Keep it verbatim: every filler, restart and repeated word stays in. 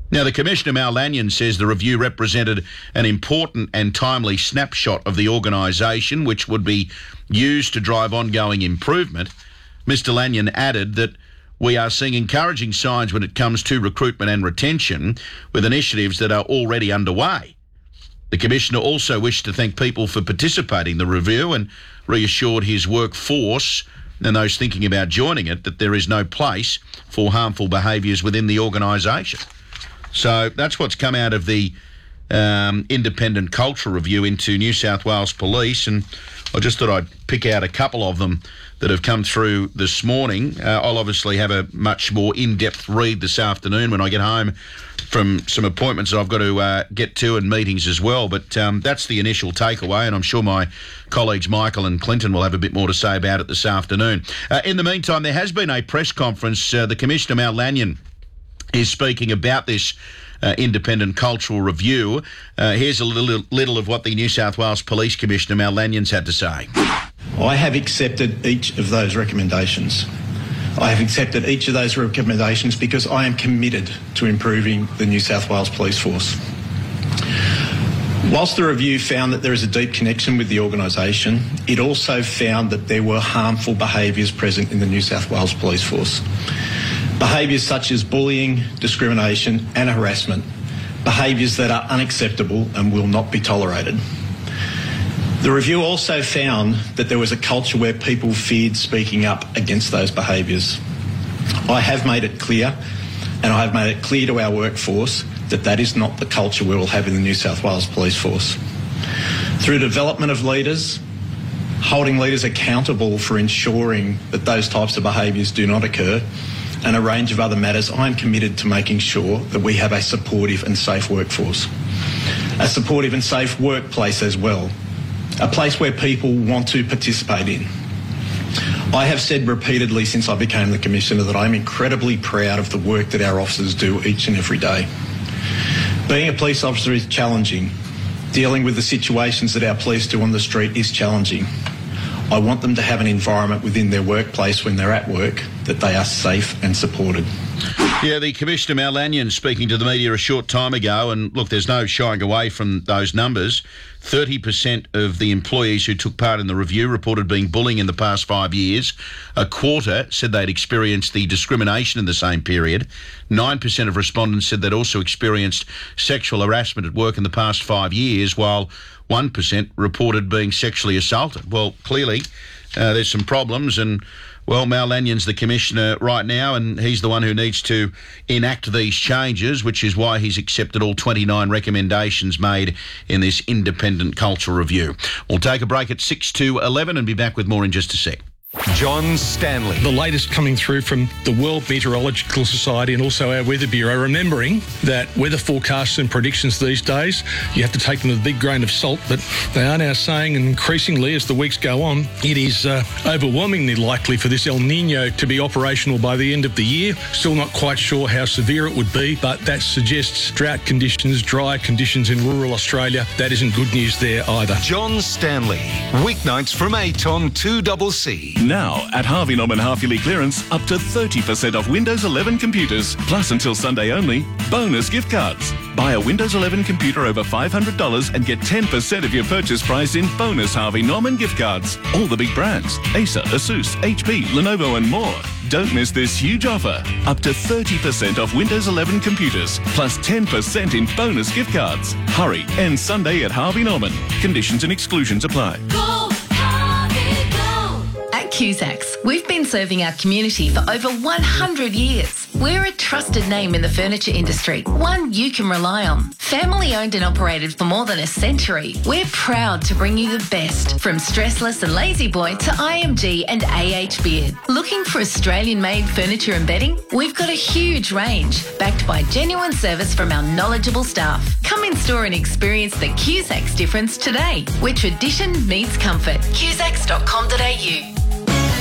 Now, the Commissioner, Mal Lanyon, says the review represented an important and timely snapshot of the organisation, which would be used to drive ongoing improvement. Mister Lanyon added that we are seeing encouraging signs when it comes to recruitment and retention, with initiatives that are already underway. The Commissioner also wished to thank people for participating in the review and reassured his workforce and those thinking about joining it that there is no place for harmful behaviours within the organisation. So that's what's come out of the um, independent culture review into New South Wales Police, and I just thought I'd pick out a couple of them that have come through this morning. Uh, I'll obviously have a much more in-depth read this afternoon when I get home from some appointments that I've got to uh, get to and meetings as well. But um, that's the initial takeaway, and I'm sure my colleagues Michael and Clinton will have a bit more to say about it this afternoon. Uh, in the meantime, there has been a press conference. Uh, the Commissioner, Mal Lanyon, is speaking about this uh, independent cultural review. Uh, here's a little, little of what the New South Wales Police Commissioner, Mal Lanyon's had to say. I have accepted each of those recommendations. I have accepted each of those recommendations because I am committed to improving the New South Wales Police Force. Whilst the review found that there is a deep connection with the organisation, it also found that there were harmful behaviours present in the New South Wales Police Force. Behaviours such as bullying, discrimination and harassment, behaviours that are unacceptable and will not be tolerated. The review also found that there was a culture where people feared speaking up against those behaviours. I have made it clear, and I have made it clear to our workforce, that that is not the culture we will have in the New South Wales Police Force. Through development of leaders, holding leaders accountable for ensuring that those types of behaviours do not occur, and a range of other matters, I am committed to making sure that we have a supportive and safe workforce. A supportive and safe workplace as well. A place where people want to participate in. I have said repeatedly since I became the Commissioner that I'm incredibly proud of the work that our officers do each and every day. Being a police officer is challenging. Dealing with the situations that our police do on the street is challenging. I want them to have an environment within their workplace when they're at work that they are safe and supported. Yeah, the Commissioner, Mal Lanyon, speaking to the media a short time ago, and look, there's no shying away from those numbers. thirty percent of the employees who took part in the review reported being bullying in the past five years. A quarter said they'd experienced the discrimination in the same period. nine percent of respondents said they'd also experienced sexual harassment at work in the past five years, while one percent reported being sexually assaulted. Well, clearly uh, there's some problems, and well, Mal Lanyon's the Commissioner right now, and he's the one who needs to enact these changes, which is why he's accepted all twenty-nine recommendations made in this independent culture review. We'll take a break at six to eleven and be back with more in just a sec. John Stanley. The latest coming through from the World Meteorological Society and also our Weather Bureau, remembering that weather forecasts and predictions these days, you have to take them with a big grain of salt, but they are now saying increasingly as the weeks go on, it is uh, overwhelmingly likely for this El Nino to be operational by the end of the year. Still not quite sure how severe it would be, but that suggests drought conditions, dry conditions in rural Australia. That isn't good news there either. John Stanley. Weeknights from eight on two C C. Now, at Harvey Norman half-yearly clearance, up to thirty percent off Windows eleven computers. Plus, until Sunday only, bonus gift cards. Buy a Windows eleven computer over five hundred dollars and get ten percent of your purchase price in bonus Harvey Norman gift cards. All the big brands, Acer, Asus, H P, Lenovo and more. Don't miss this huge offer. Up to thirty percent off Windows eleven computers, plus ten percent in bonus gift cards. Hurry, end Sunday at Harvey Norman. Conditions and exclusions apply. Go, Harvey, go. At Cusack's, we've been serving our community for over one hundred years. We're a trusted name in the furniture industry, one you can rely on. Family owned and operated for more than a century, we're proud to bring you the best, from Stressless and Lazy Boy to I M G and A H Beard. Looking for Australian-made furniture and bedding? We've got a huge range, backed by genuine service from our knowledgeable staff. Come in store and experience the Cusack's difference today, where tradition meets comfort. Cusack's dot com dot a u